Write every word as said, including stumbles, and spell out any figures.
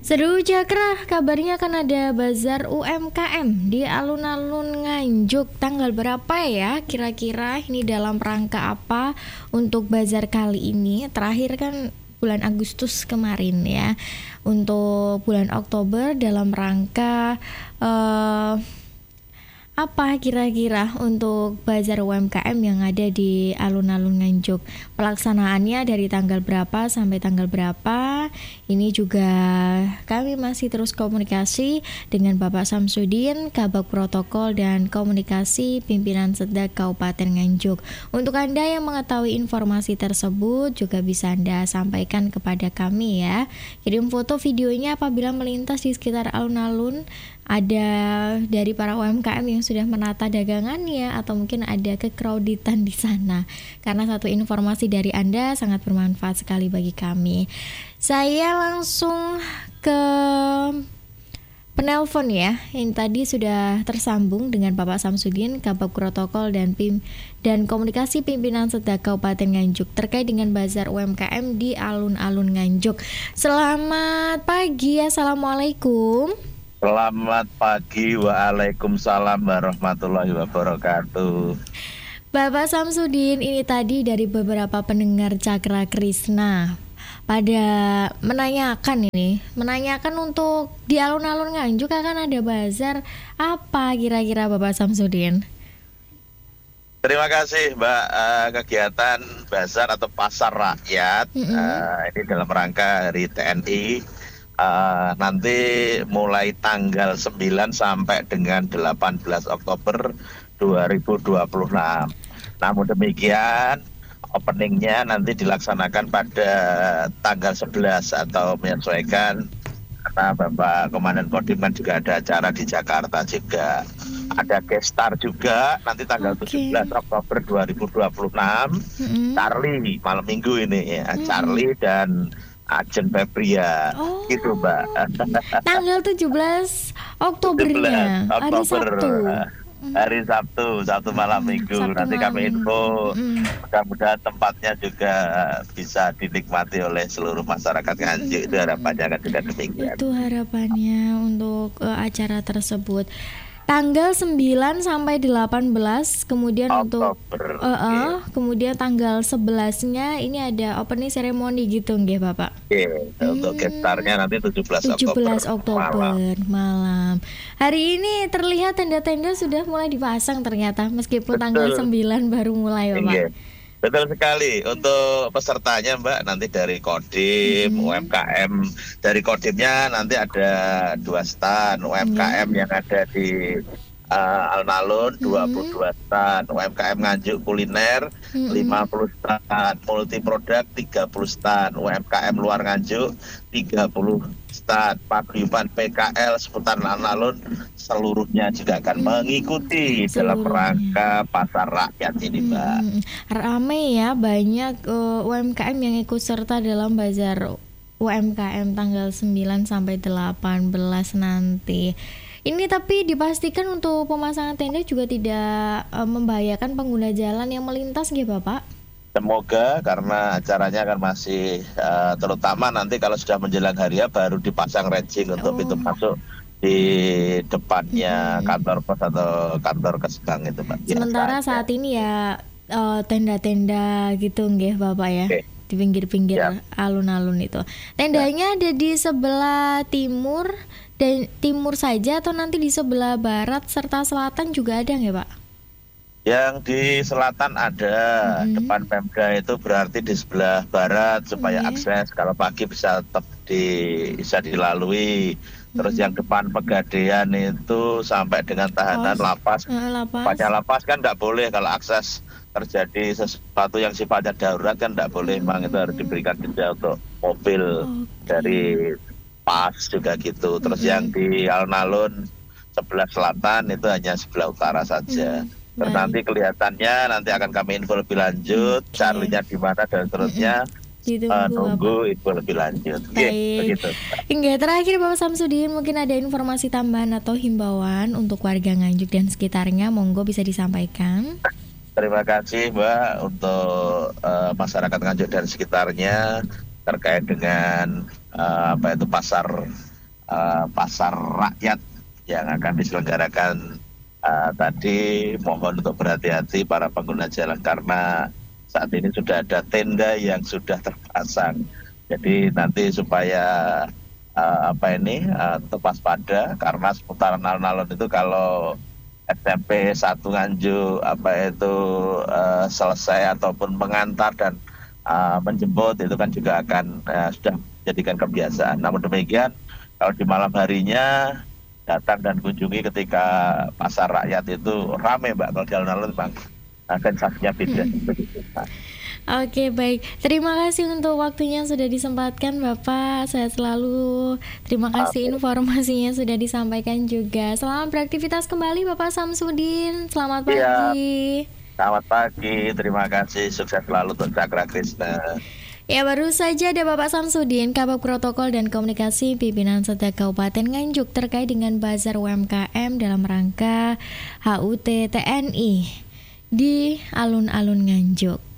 Seru Cakra, kabarnya kan ada bazar U M K M di alun-alun Nganjuk. Tanggal berapa ya kira-kira? Ini dalam rangka apa untuk bazar kali ini? Terakhir kan bulan Agustus kemarin ya. Untuk bulan Oktober dalam rangka uh, apa kira-kira untuk bazar U M K M yang ada di alun-alun Nganjuk? Pelaksanaannya dari tanggal berapa sampai tanggal berapa? Ini juga kami masih terus komunikasi dengan Bapak Samsudin, Kabag Protokol dan Komunikasi Pimpinan Setda Kabupaten Nganjuk. Untuk Anda yang mengetahui informasi tersebut juga bisa Anda sampaikan kepada kami ya. Kirim foto videonya apabila melintas di sekitar alun-alun, ada dari para U M K M yang sudah menata dagangannya atau mungkin ada kekrauditan di sana. Karena satu informasi dari Anda sangat bermanfaat sekali bagi kami. Saya langsung ke penelpon ya. Yang tadi sudah tersambung dengan Bapak Samsudin, Kabag Protokol dan Pim dan Komunikasi Pimpinan Setda Kabupaten Nganjuk terkait dengan bazar U M K M di alun-alun Nganjuk. Selamat pagi, Assalamualaikum. Selamat pagi, waalaikumsalam warahmatullahi wabarakatuh. Bapak Samsudin, ini tadi dari beberapa pendengar Cakra Krisna pada menanyakan ini, menanyakan untuk di alun-alun Nganjuk akan ada bazar apa kira-kira Bapak Samsudin? Terima kasih Mbak, uh, kegiatan bazar atau pasar rakyat mm-hmm. uh, ini dalam rangka Hari T N I. Uh, nanti mulai tanggal sembilan sampai dengan delapan belas Oktober dua ribu dua puluh enam. Namun demikian openingnya nanti dilaksanakan pada tanggal sebelas atau menyesuaikan karena Bapak Komandan Kodim kan juga ada acara di Jakarta juga. Ada gestar juga nanti tanggal okay. tujuh belas Oktober dua ribu dua puluh enam. Mm-hmm. Charlie malam minggu ini ya, mm-hmm. Charlie dan Ajen Febria, oh, gitu Mbak. Tanggal tujuh belas Oktobernya, Oktober, hari Sabtu. Hari Sabtu, Sabtu malam minggu. Sabtu Nanti malam. Kami info, mm. mudah-mudahan tempatnya juga bisa dinikmati oleh seluruh masyarakat Nganjuk. Itu harapannya kan juga demikian. Itu harapannya untuk uh, acara tersebut. Tanggal sembilan sampai delapan belas, kemudian Oktober, untuk uh, uh, okay. kemudian tanggal sebelasnya ini ada opening ceremony gitu nggih Bapak? Oke, okay. hmm. untuk gestarnya nanti tujuh belas Oktober malam. malam. Hari ini terlihat tenda-tenda sudah mulai dipasang ternyata meskipun Betul. tanggal sembilan baru mulai Bapak. Okay. Betul sekali. Untuk pesertanya Mbak nanti dari Kodim, mm-hmm. U M K M. Dari Kodimnya nanti ada dua stand, U M K M mm-hmm. yang ada di uh, alun-alun dua puluh dua mm-hmm. stand, U M K M Nganjuk kuliner mm-hmm. lima puluh stand, multi produk tiga puluh stand, U M K M luar Nganjuk tiga puluh stand, paguyuban P K L seputar alun-alun seluruhnya juga akan hmm. mengikuti seluruhnya. Dalam rangka pasar rakyat ini Mbak. Hmm. Ramai ya, banyak uh, U M K M yang ikut serta dalam bazar U M K M tanggal sembilan sampai delapan belas nanti. Ini tapi dipastikan untuk pemasangan tenda juga tidak uh, membahayakan pengguna jalan yang melintas nggih Bapak? Semoga, karena acaranya kan masih uh, terutama nanti kalau sudah menjelang hari ya baru dipasang racing untuk oh. pintu masuk di depannya hmm. kantor pos atau kantor Kesbang itu Pak. Sementara Biasa saat aja. ini ya uh, tenda-tenda gitu nggih Bapak ya. Okay. Di pinggir-pinggir ya. alun-alun itu. Tendanya ya. ada di sebelah timur dan timur saja atau nanti di sebelah barat serta selatan juga ada nggih Pak? Yang di selatan ada, mm-hmm. depan Pemda itu berarti di sebelah barat supaya mm-hmm. akses kalau pagi bisa tetap di, bisa dilalui. Terus mm-hmm. yang depan Pegadaian itu sampai dengan tahanan oh, lapas. Uh, lapas. Banyak lapas kan nggak boleh kalau akses terjadi sesuatu yang sifatnya darurat kan nggak boleh. Mm-hmm. Memang itu harus diberikan jeda untuk mobil okay. dari pas juga gitu. Terus mm-hmm. yang di alun-alun sebelah selatan itu hanya sebelah utara saja. Mm-hmm. Terus Baik. nanti kelihatannya nanti akan kami info lebih lanjut, okay. Charlie-nya di mana dan seterusnya. Uh, nunggu info lebih lanjut. Baik. Begitu. Hingga terakhir Bapak Samsudin, mungkin ada informasi tambahan atau himbauan untuk warga Nganjuk dan sekitarnya, monggo bisa disampaikan. Terima kasih Mbak untuk uh, masyarakat Nganjuk dan sekitarnya terkait dengan uh, apa itu pasar uh, pasar rakyat yang akan diselenggarakan uh, tadi. Mohon untuk berhati-hati para pengguna jalan karena saat ini sudah ada tenda yang sudah terpasang. Jadi nanti supaya uh, apa ini uh, tetap waspada karena seputaran alun-alun itu kalau S M P satu Nganjuk apa itu uh, selesai ataupun mengantar dan uh, menjemput itu kan juga akan uh, sudah menjadikan kebiasaan. Namun demikian kalau di malam harinya datang dan kunjungi ketika pasar rakyat itu ramai Mbak, kalau di alun-alun Bang uh, sensasinya beda. Hmm. Oke, baik. Terima kasih untuk waktunya sudah disempatkan Bapak. Sehat selalu. Terima kasih informasinya sudah disampaikan juga. Selamat beraktivitas kembali Bapak Samsudin. Selamat pagi. Ya, selamat pagi. Terima kasih. Sukses selalu untuk Cakra Krishna. Ya, baru saja ada Bapak Samsudin, Kabag Protokol dan Komunikasi Pimpinan Setda Kabupaten Nganjuk terkait dengan Bazar U M K M dalam rangka H U T T N I di alun-alun Nganjuk.